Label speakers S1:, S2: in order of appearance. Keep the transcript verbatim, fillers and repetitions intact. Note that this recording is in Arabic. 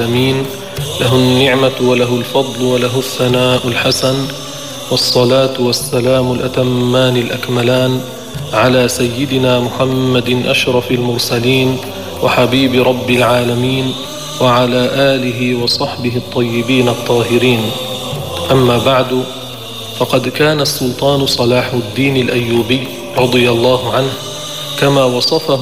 S1: العالمين، له النعمة وله الفضل وله الثناء الحسن، والصلاة والسلام الأتمان الأكملان على سيدنا محمد أشرف المرسلين وحبيب رب العالمين، وعلى آله وصحبه الطيبين الطاهرين. أما بعد، فقد كان السلطان صلاح الدين الأيوبي رضي الله عنه كما وصفه